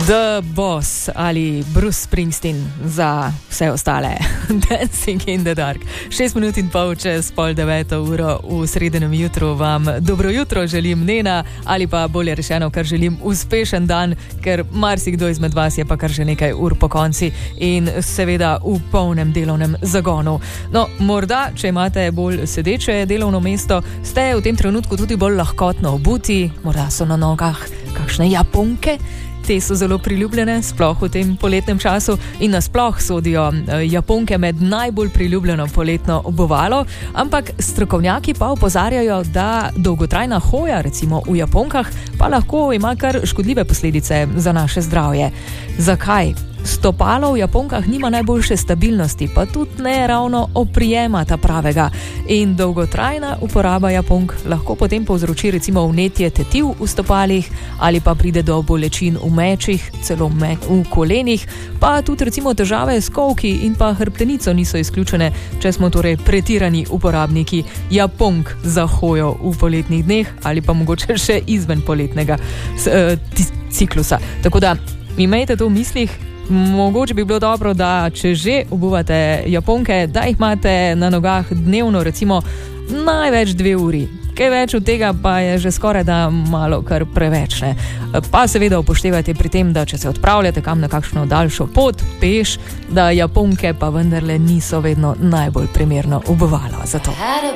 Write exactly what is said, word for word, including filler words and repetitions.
The Boss ali Bruce Springsteen za vse ostale. Dancing in the Dark. Šest minut in pol čez pol deveto uro v sredinem jutru vam dobro jutro želim, Nena, ali pa bolje rečeno, kar želim uspešen dan, ker marsikdo izmed vas je pa kar že nekaj ur po konci in seveda v polnem delovnem zagonu. No, morda, če imate bolj sedeče delovno mesto, ste v tem trenutku tudi bolj lahkotno obuti, morda so na nogah kakšne japonke. Te so zelo priljubljene, sploh v tem poletnem času, in nasploh sodijo japonke med najbolj priljubljeno poletno obuvalo, ampak strokovnjaki pa opozarjajo, da dolgotrajna hoja, recimo v japonkah, pa lahko ima kar škodljive posledice za naše zdravje. Zakaj? Stopalo v japonkah nima najboljše stabilnosti, pa tudi ne ravno oprijema ta pravega. In dolgotrajna uporaba japonk lahko potem povzroči recimo vnetje tetiv v stopalih ali pa pride do bolečin v mečih, celo me, v kolenih, pa tudi recimo težave s kolki in pa hrbtenico niso izključene, če smo torej pretirani uporabniki japonk za hojo v poletnih dneh ali pa mogoče še izven poletnega uh, ciklusa. Tako da imejte to v mislih. Mogoče bi bilo dobro, da če že obuvate japonke, da jih imate na nogah dnevno recimo največ dve uri. Kaj več od tega pa je že skoraj da malo kar preveč, ne. Pa seveda upoštevajte pri tem, da če se odpravljate kam na kakšno daljšo pot, peš, da japonke pa vendarle niso vedno najbolj primerno obuvalo za to.